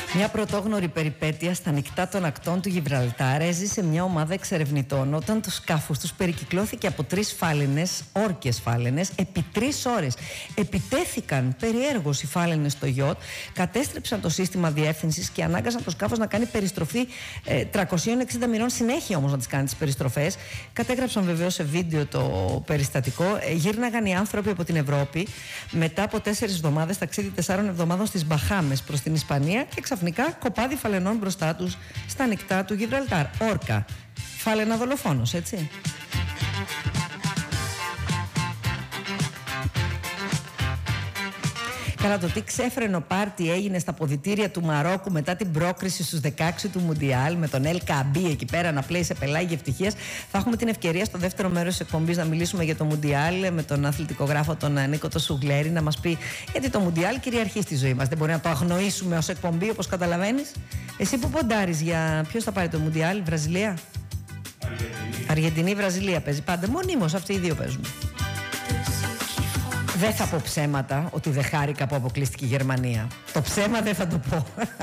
Μια πρωτόγνωρη περιπέτεια στα νυχτά των ακτών του Γιβραλτάρ έζησε μια ομάδα εξερευνητών όταν το σκάφος τους περικυκλώθηκε από 3 φάλαινες, όρκες φάλαινες, επί 3 ώρες. Επιτέθηκαν περιέργως οι φάλαινες στο γιότ, κατέστρεψαν το σύστημα διεύθυνσης και ανάγκασαν το σκάφος να κάνει περιστροφή 360 μοιρών, συνέχεια όμως να τις κάνει τις περιστροφές. Κατέγραψαν βεβαίως σε βίντεο το περιστατικό. Γύρναγαν οι άνθρωποι από την Ευρώπη μετά από 4 εβδομάδες, ταξίδι 4 εβδομάδων στις Μπαχάμες προς την Ισπανία και ξαφνικά κοπάδι φαλενών μπροστά τους στα νυχτά του Γιβραλτάρ. Όρκα. Φάλαινα δολοφόνος, έτσι. Καλά, το τι ξέφρενο πάρτι έγινε στα ποδητήρια του Μαρόκου μετά την πρόκριση στους 16 του Μουντιάλ με τον Ελ Καμπί εκεί πέρα να πλέει σε πελάγι ευτυχίας. Θα έχουμε την ευκαιρία στο δεύτερο μέρος της εκπομπής να μιλήσουμε για το Μουντιάλ με τον αθλητικογράφο τον Νίκο το Σουγλέρη, να μας πει γιατί το Μουντιάλ κυριαρχεί στη ζωή μας. Δεν μπορεί να το αγνοήσουμε ως εκπομπή, όπως καταλαβαίνεις. Εσύ που ποντάρεις για ποιος θα πάρει το Μουντιάλ, Βραζιλία? Αργεντινή-Βραζιλία παίζει πάντα. Μονίμως αυτοί οι δύο παίζουν. Δεν θα πω ψέματα ότι δεν χάρηκα που αποκλείστηκε η Γερμανία. Το ψέμα δεν θα το πω.